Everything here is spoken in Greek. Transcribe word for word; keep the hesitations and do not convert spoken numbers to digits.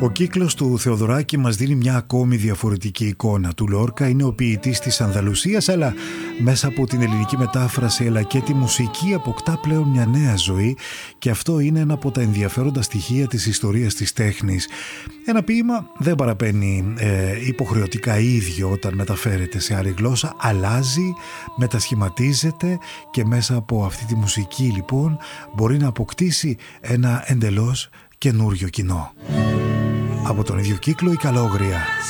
Ο κύκλος του Θεοδωράκη μας δίνει μια ακόμη διαφορετική εικόνα του Λόρκα. Είναι ο ποιητής της Ανδαλουσίας, αλλά μέσα από την ελληνική μετάφραση αλλά και τη μουσική αποκτά πλέον μια νέα ζωή, και αυτό είναι ένα από τα ενδιαφέροντα στοιχεία της ιστορίας της τέχνης. Ένα ποίημα δεν παραπαίνει ε, υποχρεωτικά ίδιο όταν μεταφέρεται σε άλλη γλώσσα, αλλάζει, μετασχηματίζεται και μέσα από αυτή τη μουσική λοιπόν μπορεί να αποκτήσει ένα εντελώς καινούριο κοινό. Από τον ίδιο κύκλο η Καλόγρια.